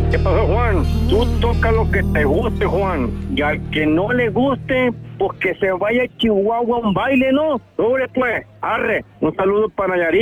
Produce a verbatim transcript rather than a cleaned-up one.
¿Qué pasó, Juan? Tú toca lo que te guste, Juan. Y al que no le guste, pues que se vaya a Chihuahua a un baile, ¿no? Sobre pues, arre. Un saludo para Nayarit.